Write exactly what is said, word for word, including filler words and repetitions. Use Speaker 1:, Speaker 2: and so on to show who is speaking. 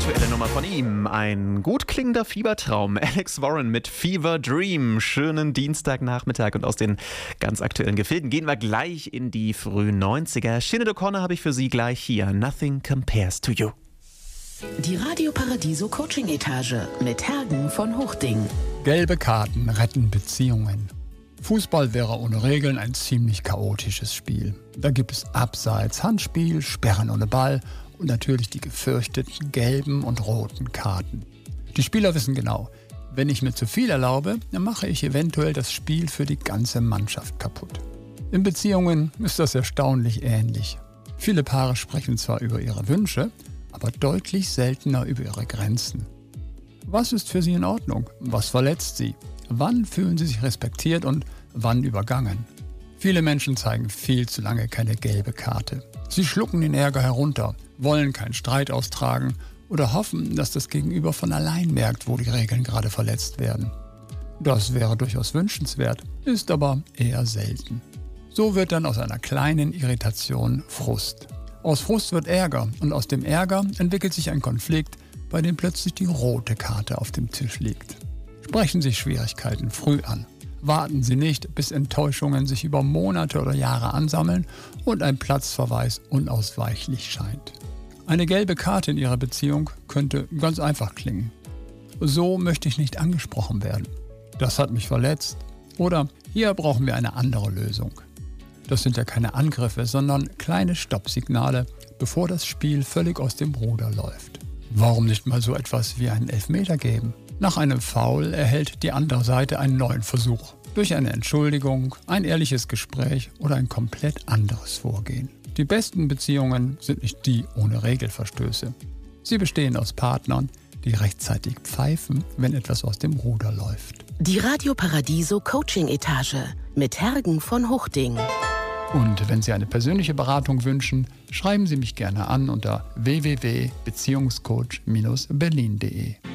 Speaker 1: Aktuelle Nummer von ihm. Ein gut klingender Fiebertraum. Alex Warren mit Fever Dream. Schönen Dienstagnachmittag. Und aus den ganz aktuellen Gefilden gehen wir gleich in die frühen neunziger. Sinead O'Connor habe ich für Sie gleich hier. Nothing Compares to You.
Speaker 2: Die Radio Paradiso Coaching Etage mit Hergen von Hochding.
Speaker 3: Gelbe Karten retten Beziehungen. Fußball wäre ohne Regeln ein ziemlich chaotisches Spiel. Da gibt es Abseits, Handspiel, Sperren ohne Ball und natürlich die gefürchteten gelben und roten Karten. Die Spieler wissen genau, wenn ich mir zu viel erlaube, dann mache ich eventuell das Spiel für die ganze Mannschaft kaputt. In Beziehungen ist das erstaunlich ähnlich. Viele Paare sprechen zwar über ihre Wünsche, aber deutlich seltener über ihre Grenzen. Was ist für sie in Ordnung? Was verletzt sie? Wann fühlen sie sich respektiert und wann übergangen? Viele Menschen zeigen viel zu lange keine gelbe Karte. Sie schlucken den Ärger herunter, wollen keinen Streit austragen oder hoffen, dass das Gegenüber von allein merkt, wo die Regeln gerade verletzt werden. Das wäre durchaus wünschenswert, ist aber eher selten. So wird dann aus einer kleinen Irritation Frust. Aus Frust wird Ärger und aus dem Ärger entwickelt sich ein Konflikt, bei dem plötzlich die rote Karte auf dem Tisch liegt. Sprechen Sie Schwierigkeiten früh an. Warten Sie nicht, bis Enttäuschungen sich über Monate oder Jahre ansammeln und ein Platzverweis unausweichlich scheint. Eine gelbe Karte in Ihrer Beziehung könnte ganz einfach klingen. So möchte ich nicht angesprochen werden. Das hat mich verletzt. Oder hier brauchen wir eine andere Lösung. Das sind ja keine Angriffe, sondern kleine Stoppsignale, bevor das Spiel völlig aus dem Ruder läuft. Warum nicht mal so etwas wie einen Elfmeter geben? Nach einem Foul erhält die andere Seite einen neuen Versuch. Durch eine Entschuldigung, ein ehrliches Gespräch oder ein komplett anderes Vorgehen. Die besten Beziehungen sind nicht die ohne Regelverstöße. Sie bestehen aus Partnern, die rechtzeitig pfeifen, wenn etwas aus dem Ruder läuft.
Speaker 2: Die Radio Paradiso Coaching Etage mit Hergen von Hochding.
Speaker 3: Und wenn Sie eine persönliche Beratung wünschen, schreiben Sie mich gerne an unter w w w punkt beziehungscoach Bindestrich berlin punkt de.